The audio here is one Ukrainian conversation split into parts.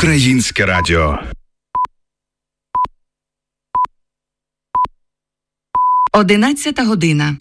Українське радіо. Одинадцята година.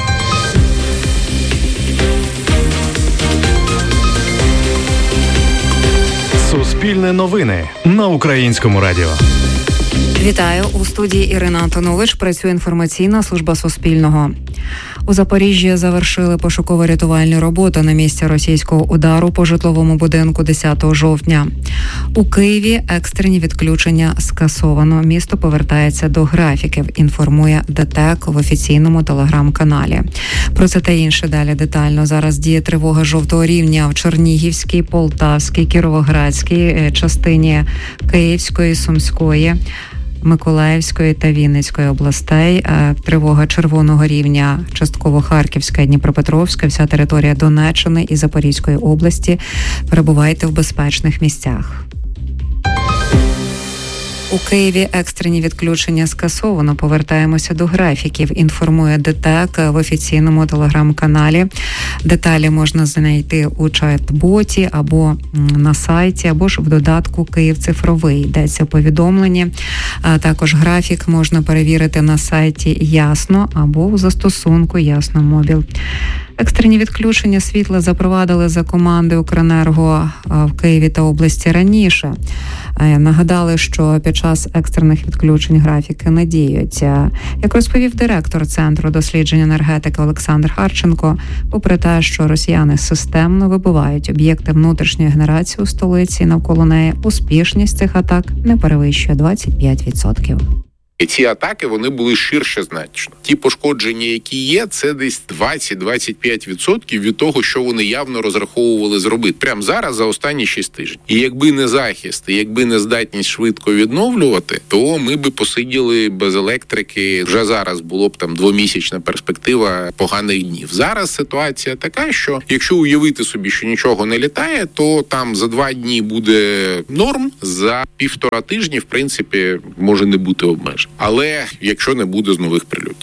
Суспільне новини на Українському радіо. Вітаю. У студії Ірина Антонович. Працює інформаційна служба Суспільного. У Запоріжжі завершили пошуково-рятувальні роботи на місці російського удару по житловому будинку 10 жовтня. У Києві екстрені відключення скасовано. Місто повертається до графіків, інформує ДТЕК в офіційному телеграм-каналі. Про це та інше далі детально. Зараз діє тривога жовтого рівня в Чернігівській, Полтавській, Кіровоградській частині Київської, Сумської, Миколаївської та Вінницької областей. Тривога червоного рівня частково Харківська, Дніпропетровська, вся територія Донеччини і Запорізької області. Перебувайте в безпечних місцях. У Києві екстрені відключення скасовано. Повертаємося до графіків, інформує ДТЕК в офіційному телеграм-каналі. Деталі можна знайти у чат-боті або на сайті, або ж в додатку «Київ цифровий». Йдеться повідомлення. Також графік можна перевірити на сайті Ясно або у застосунку Ясно Мобіл. Екстрені відключення світла запровадили за командою Укренерго в Києві та області раніше. Нагадали, що під час екстрених відключень графіки не діють. Як розповів директор Центру досліджень енергетики Олександр Харченко, попри те, що росіяни системно вибивають об'єкти внутрішньої генерації у столиці навколо неї, успішність цих атак не перевищує 25%. І ці атаки, вони були ширше значно. Ті пошкодження, які є, це десь 20-25% від того, що вони явно розраховували зробити. Прямо зараз, за останні 6 тижнів. І якби не захист, і якби не здатність швидко відновлювати, то ми би посиділи без електрики. Вже зараз було б там 2-місячна перспектива поганих днів. Зараз ситуація така, що якщо уявити собі, що нічого не літає, то там за 2 дні буде норм, за 1,5 тижні, в принципі, може не бути обмежень. Але якщо не буде з нових прильотів.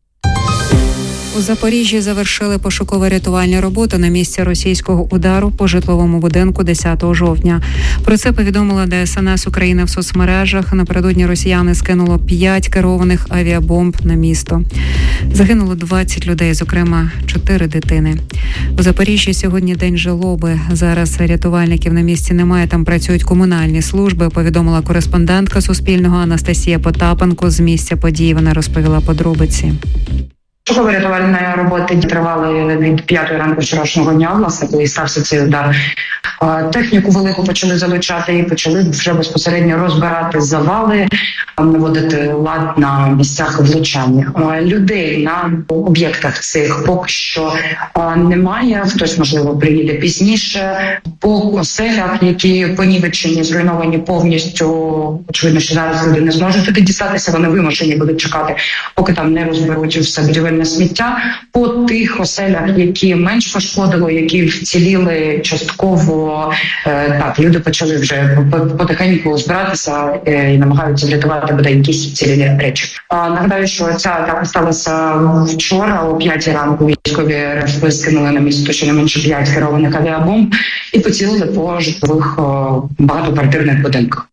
У Запоріжжі завершили пошуково-рятувальні роботи на місці російського удару по житловому будинку 10 жовтня. Про це повідомила ДСНС України в соцмережах. Напередодні росіяни скинуло 5 керованих авіабомб на місто. Загинуло 20 людей, зокрема 4 дитини. У Запоріжжі сьогодні день жалоби. Зараз рятувальників на місці немає, там працюють комунальні служби, повідомила кореспондентка Суспільного Анастасія Потапенко з місця події. Вона розповіла подробиці. Пошуково-рятувальні роботи тривали від 5 ранку вчорашнього дня, власне, коли стався цей удар. Техніку велику почали залучати і почали вже безпосередньо розбирати завали, наводити лад на місцях влучання. Людей на об'єктах цих поки що немає, хтось, можливо, приїде пізніше. По оселях, які понівечені, зруйновані повністю, очевидно, що зараз люди не зможуть туди дістатися, вони вимушені будуть чекати, поки там не розберуть все будівельне сміття. По тих оселях, які менш пошкодило, які вціліли частково, так, люди почали вже потихеньку збиратися і намагаються врятувати бодай якісь вцілілі речі. Нагадаю, що ця атака сталася вчора о 5 ранку. Військові РФ скинули на місто щонайменше 5 керованих авіабомб і поцілили по житлових багатоквартирних будинках.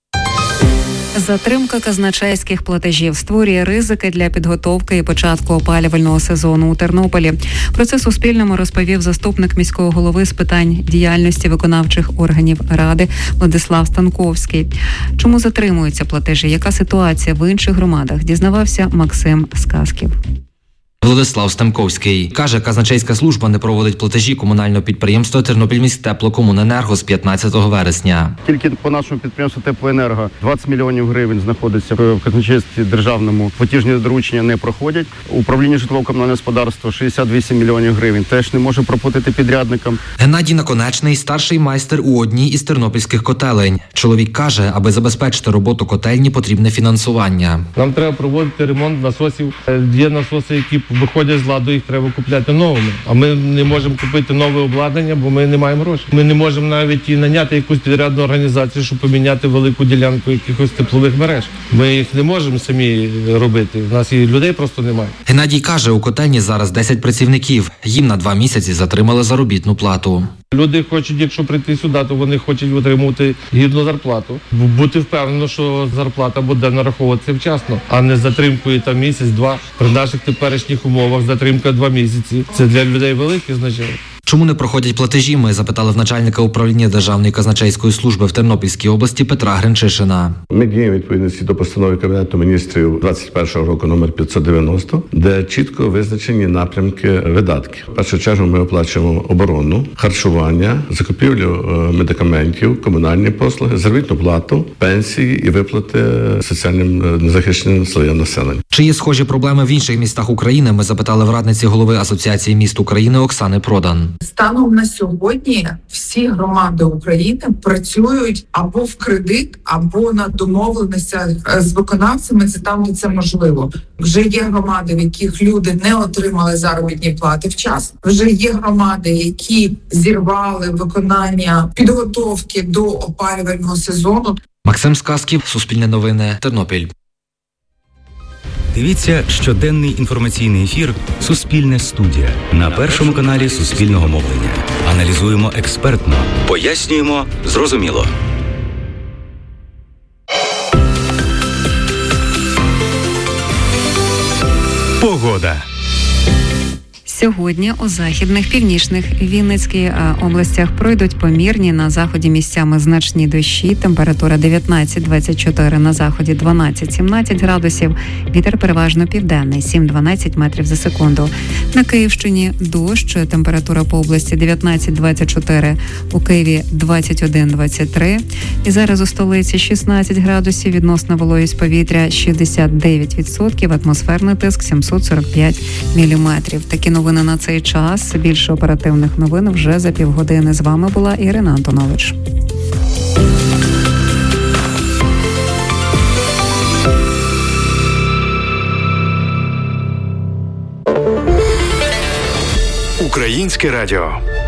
Затримка казначейських платежів створює ризики для підготовки і початку опалювального сезону у Тернополі. Про це Суспільному розповів заступник міського голови з питань діяльності виконавчих органів Ради Владислав Станковський. Чому затримуються платежі? Яка ситуація в інших громадах? Дізнавався Максим Сказків. Владислав Стемковський каже, казначейська служба не проводить платежі комунального підприємства «Тернопільміськтеплокомуненерго» з 15 вересня. Тільки по нашому підприємству «Теплоенерго» 20 мільйонів гривень знаходиться в казначействі державному. Платіжні доручення не проходять. Управління житлово-комунального господарства 68 мільйонів гривень теж не може проплатити підрядникам. Геннадій Наконечний – старший майстер у одній із тернопільських котелень. Чоловік каже, аби забезпечити роботу котельні, потрібне фінансування. Нам треба проводити ремонт насосів. Є насоси, які виходять з ладу, їх треба купляти новими. А ми не можемо купити нове обладнання, бо ми не маємо грошей. Ми не можемо навіть і наняти якусь підрядну організацію, щоб поміняти велику ділянку якихось теплових мереж. Ми їх не можемо самі робити. У нас і людей просто немає. Геннадій каже, у котельні зараз 10 працівників. Їм на 2 місяці затримали заробітну плату. Люди хочуть, якщо прийти сюди, то вони хочуть отримувати гідну зарплату. Бути впевнено, що зарплата буде нараховуватися вчасно, а не з затримкою там місяць-два. При наших теперішніх умовах затримка 2 місяці. Це для людей велике значення. Чому не проходять платежі, ми запитали в начальника управління Державної казначейської служби в Тернопільській області Петра Гринчишина. Ми діємо відповідності до постанови Кабінету міністрів 21 року номер 590, де чітко визначені напрямки видатків. В першу чергу ми оплачуємо оборону, харчування, закупівлю медикаментів, комунальні послуги, заробітну плату, пенсії і виплати соціальним незахищеним слоям населення. Чи є схожі проблеми в інших містах України, ми запитали в радниці голови Асоціації міст України Оксани Продан. Станом на сьогодні всі громади України працюють або в кредит, або на домовленостях з виконавцями. Це там, де це можливо. Вже є громади, в яких люди не отримали заробітні плати вчасно. Вже є громади, які зірвали виконання підготовки до опалювального сезону. Максим Сказків, Суспільне новини, Тернопіль. Дивіться щоденний інформаційний ефір «Суспільне студія» на Першому каналі Суспільного мовлення. Аналізуємо експертно, пояснюємо зрозуміло. Погода. Сьогодні у західних, північних, Вінницькій областях пройдуть помірні, на заході місцями значні дощі, температура 19-24, на заході 12-17 градусів, вітер переважно південний, 7-12 метрів за секунду. На Київщині дощ, температура по області 19-24, у Києві 21-23, і зараз у столиці 16 градусів, відносна вологість повітря 69%, атмосферний тиск 745 міліметрів. Такі новини на цей час. Більше оперативних новин вже за півгодини. З вами була Ірина Антонович. Українське радіо.